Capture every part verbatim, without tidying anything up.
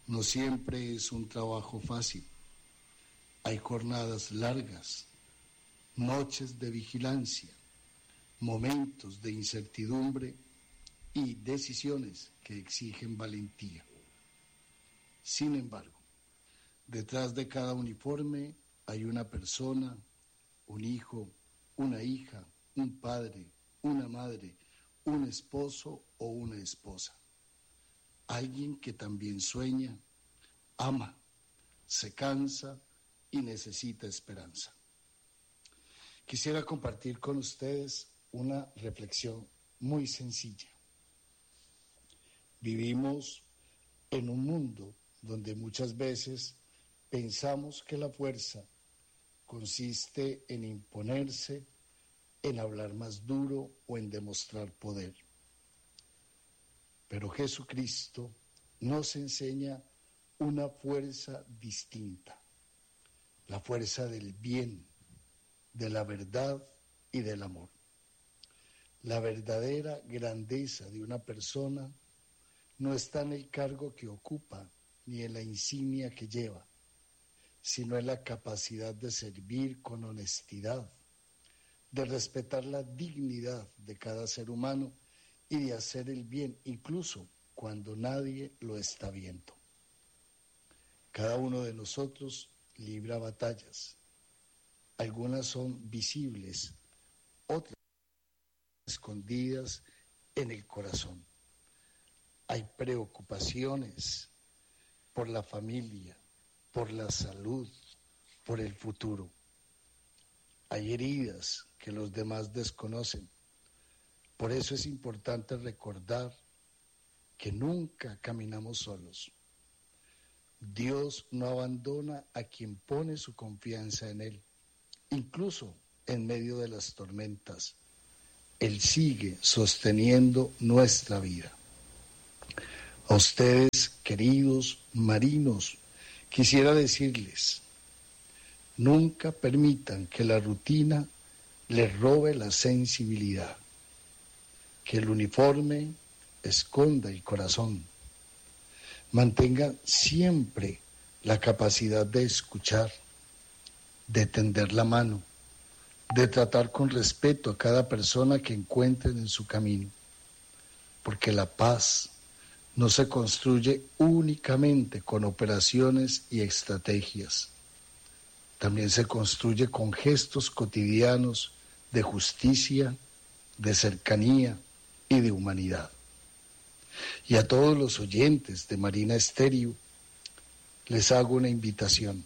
No siempre es un trabajo fácil. Hay jornadas largas, noches de vigilancia, momentos de incertidumbre y decisiones que exigen valentía. Sin embargo, detrás de cada uniforme hay una persona, un hijo, una hija, un padre, una madre, un esposo o una esposa. Alguien que también sueña, ama, se cansa y necesita esperanza. Quisiera compartir con ustedes una reflexión muy sencilla. Vivimos en un mundo donde muchas veces pensamos que la fuerza consiste en imponerse, en hablar más duro o en demostrar poder. Pero Jesucristo nos enseña una fuerza distinta, la fuerza del bien, de la verdad y del amor. La verdadera grandeza de una persona no está en el cargo que ocupa ni en la insignia que lleva, sino en la capacidad de servir con honestidad, de respetar la dignidad de cada ser humano y de hacer el bien, incluso cuando nadie lo está viendo. Cada uno de nosotros libra batallas. Algunas son visibles, otras escondidas en el corazón. Hay preocupaciones por la familia, por la salud, por el futuro. Hay heridas que los demás desconocen. Por eso es importante recordar que nunca caminamos solos. Dios no abandona a quien pone su confianza en Él, incluso en medio de las tormentas. Él sigue sosteniendo nuestra vida. A ustedes, queridos marinos, quisiera decirles, nunca permitan que la rutina les robe la sensibilidad, que el uniforme esconda el corazón. Mantengan siempre la capacidad de escuchar, de tender la mano, de tratar con respeto a cada persona que encuentren en su camino, porque la paz no se construye únicamente con operaciones y estrategias. También se construye con gestos cotidianos de justicia, de cercanía y de humanidad. Y a todos los oyentes de Marina Estéreo les hago una invitación.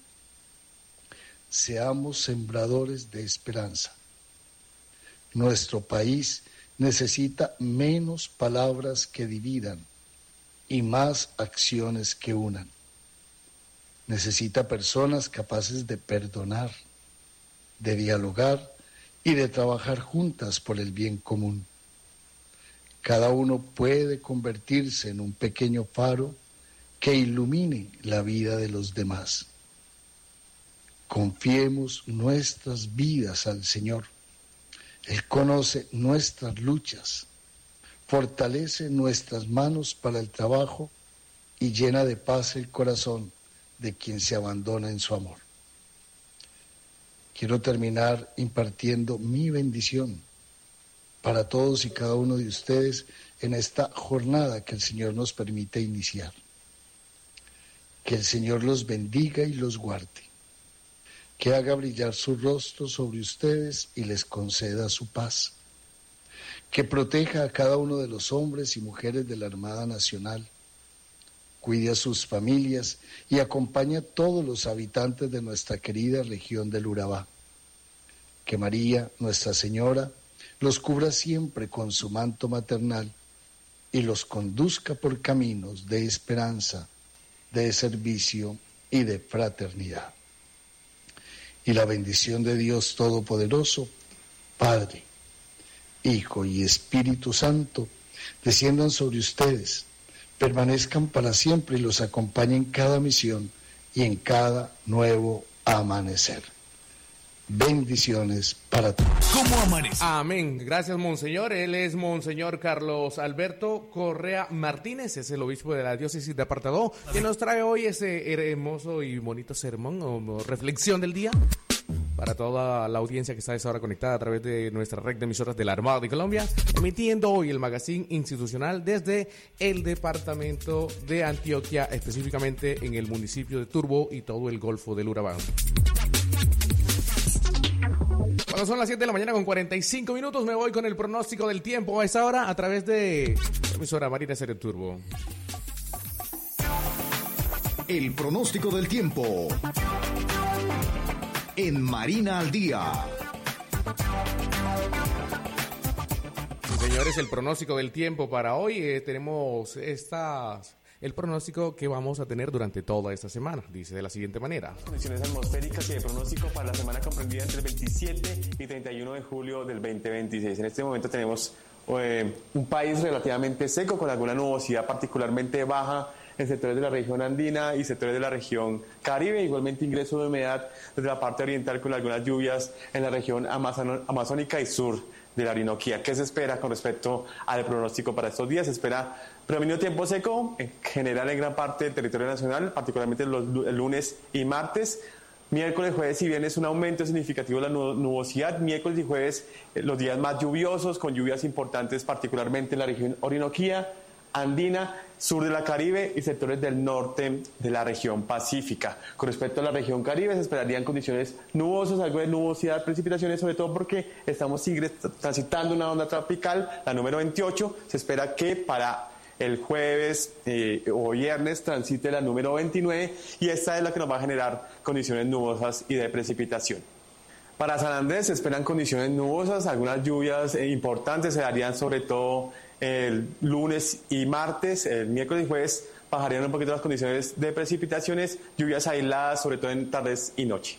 Seamos sembradores de esperanza. Nuestro país necesita menos palabras que dividan y más acciones que unan. Necesita personas capaces de perdonar, de dialogar y de trabajar juntas por el bien común. Cada uno puede convertirse en un pequeño faro que ilumine la vida de los demás. Confiemos nuestras vidas al Señor. Él conoce nuestras luchas, fortalece nuestras manos para el trabajo y llena de paz el corazón de quien se abandona en su amor. Quiero terminar impartiendo mi bendición para todos y cada uno de ustedes en esta jornada que el Señor nos permite iniciar. Que el Señor los bendiga y los guarde, que haga brillar su rostro sobre ustedes y les conceda su paz, que proteja a cada uno de los hombres y mujeres de la Armada Nacional, cuide a sus familias y acompañe a todos los habitantes de nuestra querida región del Urabá. Que María, Nuestra Señora, los cubra siempre con su manto maternal y los conduzca por caminos de esperanza, de servicio y de fraternidad. Y la bendición de Dios Todopoderoso, Padre, Hijo y Espíritu Santo, desciendan sobre ustedes, permanezcan para siempre y los acompañen en cada misión y en cada nuevo amanecer. Bendiciones para todos. ¿Cómo amanece? Amén. Gracias, Monseñor. Él es Monseñor Carlos Alberto Correa Martínez, es el obispo de la diócesis de Apartadó, que nos trae hoy ese hermoso y bonito sermón o reflexión del día para toda la audiencia que está a esa hora conectada a través de nuestra red de emisoras de la Armada de Colombia, emitiendo hoy el magazine institucional desde el departamento de Antioquia, específicamente en el municipio de Turbo y todo el Golfo del Urabá. Cuando son las siete de la mañana con cuarenta y cinco minutos, me voy con el pronóstico del tiempo a esa hora a través de la emisora Marina Estéreo Turbo. El pronóstico del tiempo en Marina al Día. Sí, señores, el pronóstico del tiempo para hoy. Eh, tenemos estas... El pronóstico que vamos a tener durante toda esta semana dice de la siguiente manera. Condiciones atmosféricas y de pronóstico para la semana comprendida entre el veintisiete y treinta y uno de julio del veinte veintiséis. En este momento tenemos eh, un país relativamente seco con alguna nubosidad particularmente baja en sectores de la región andina y sectores de la región caribe, igualmente ingreso de humedad desde la parte oriental con algunas lluvias en la región amazon- amazónica y sur de la Orinoquía. ¿Qué se espera con respecto al pronóstico para estos días? Se espera predominio tiempo seco en general en gran parte del territorio nacional, particularmente los el lunes y martes. Miércoles, jueves y viernes un aumento significativo de la nubosidad. Miércoles y jueves eh, los días más lluviosos, con lluvias importantes particularmente en la región Orinoquía, andina, sur de la Caribe y sectores del norte de la región pacífica. Con respecto a la región Caribe se esperarían condiciones nubosas, algo de nubosidad, precipitaciones, sobre todo porque estamos transitando una onda tropical, la número veintiocho. Se espera que para el jueves eh, o viernes transite la número veintinueve y esta es la que nos va a generar condiciones nubosas y de precipitación. Para San Andrés se esperan condiciones nubosas, algunas lluvias eh, importantes se darían sobre todo el lunes y martes, el miércoles y jueves bajarían un poquito las condiciones de precipitaciones, lluvias aisladas sobre todo en tardes y noche.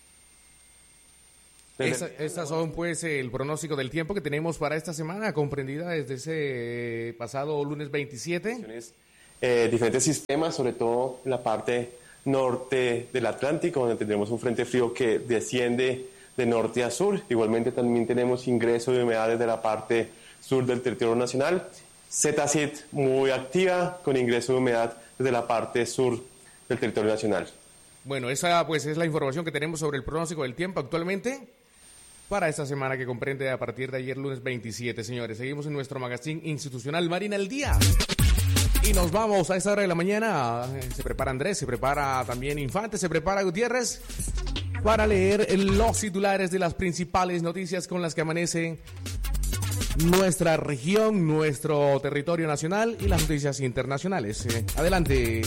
Esa, estas son pues el pronóstico del tiempo que tenemos para esta semana, comprendida desde ese pasado lunes veintisiete. Eh, diferentes sistemas, sobre todo en la parte norte del Atlántico, donde tendremos un frente frío que desciende de norte a sur. Igualmente también tenemos ingreso de humedad desde la parte sur del territorio nacional. Z-C I T muy activa, con ingreso de humedad desde la parte sur del territorio nacional. Bueno, esa pues es la información que tenemos sobre el pronóstico del tiempo actualmente para esta semana que comprende a partir de ayer lunes veintisiete, señores. Seguimos en nuestro magazine institucional Marina al Día. Y nos vamos a esta hora de la mañana. Se prepara Andrés, se prepara también Infante, se prepara Gutiérrez para leer los titulares de las principales noticias con las que amanece nuestra región, nuestro territorio nacional y las noticias internacionales. Eh, adelante,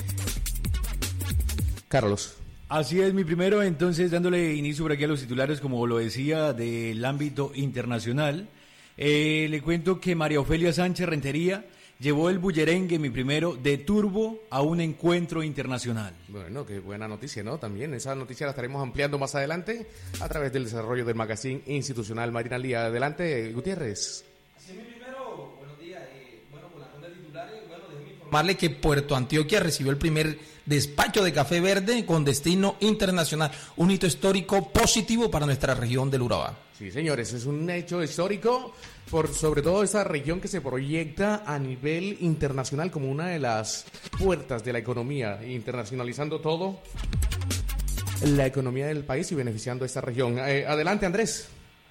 Carlos. Así es, mi primero, entonces, dándole inicio por aquí a los titulares, como lo decía, del ámbito internacional. Eh, le cuento que María Ofelia Sánchez Rentería llevó el bullerengue, mi primero, de Turbo a un encuentro internacional. Bueno, qué buena noticia, ¿no? También esa noticia la estaremos ampliando más adelante a través del desarrollo del magazine institucional Marina al Día. Adelante, Gutiérrez. Así mi primero, buenos días. Eh, bueno, con la ronda de titulares, bueno, déjeme informarle que Puerto Antioquia recibió el primer despacho de café verde con destino internacional, un hito histórico positivo para nuestra región del Urabá. Sí, señores, es un hecho histórico por sobre todo esa región que se proyecta a nivel internacional como una de las puertas de la economía, internacionalizando todo la economía del país y beneficiando a esta región. Eh, adelante, Andrés.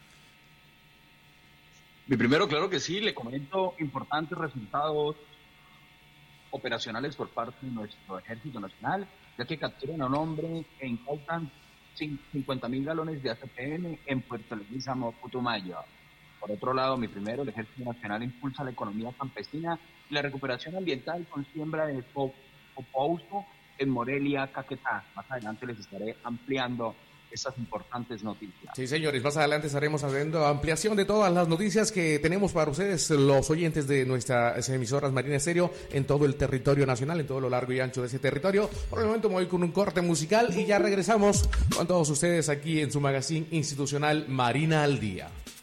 Mi primero, claro que sí, le comento importantes resultados operacionales por parte de nuestro Ejército Nacional, ya que capturan a un hombre e incautan cincuenta mil galones de A C P M en Puerto Leguízamo, Putumayo. Por otro lado, mi primero, el Ejército Nacional impulsa la economía campesina y la recuperación ambiental con siembra de popouso en Morelia, Caquetá. Más adelante les estaré ampliando estas importantes noticias. Sí, señores, más adelante estaremos haciendo ampliación de todas las noticias que tenemos para ustedes, los oyentes de nuestras emisoras Marina Estéreo en todo el territorio nacional, en todo lo largo y ancho de ese territorio. Por el momento me voy con un corte musical y ya regresamos con todos ustedes aquí en su magazine institucional Marina al Día.